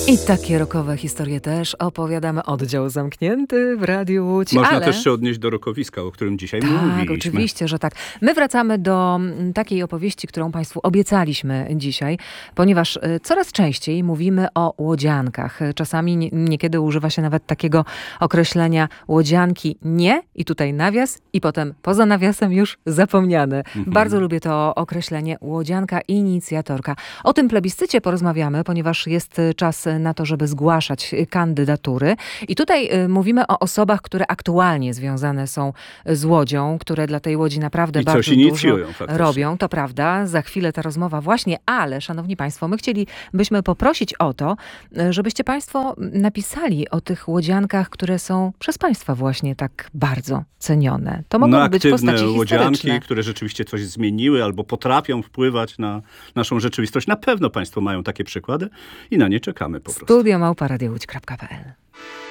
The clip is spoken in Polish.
I takie rockowe historie też opowiadamy. Oddział zamknięty w Radiu Łódź. Można też się odnieść do rokowiska, o którym dzisiaj mówiliśmy. Tak, oczywiście, że tak. My wracamy do takiej opowieści, którą Państwu obiecaliśmy dzisiaj, ponieważ coraz częściej mówimy o łodziankach. Czasami niekiedy używa się nawet takiego określenia łodzianki nie, i tutaj nawias, i potem poza nawiasem już zapomniane. Bardzo lubię to określenie łodzianka inicjatorka. O tym plebiscycie porozmawiamy, ponieważ jest czas na to, żeby zgłaszać kandydatury. I tutaj mówimy o osobach, które aktualnie związane są z Łodzią, które dla tej Łodzi naprawdę bardzo dużo robią. To prawda, za chwilę ta rozmowa właśnie, ale szanowni Państwo, my chcielibyśmy poprosić o to, żebyście Państwo napisali o tych łodziankach, które są przez Państwa właśnie tak bardzo cenione. To mogą być postaci łodzianki, które rzeczywiście coś zmieniły albo potrafią wpływać na naszą rzeczywistość. Na pewno Państwo mają takie przykłady i na nie czekamy po prostu. Studio@radiołódź.pl